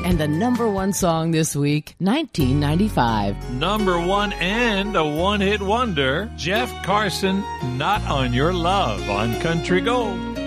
And the number one song this week, 1995. Number one and a one-hit wonder, Jeff Carson, Not on Your Love on Country Gold.